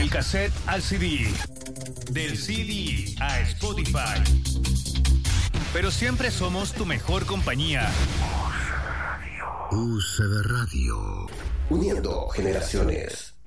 Del cassette al CD. Del CD a Spotify. Pero siempre somos tu mejor compañía. UCB Radio. Uniendo generaciones.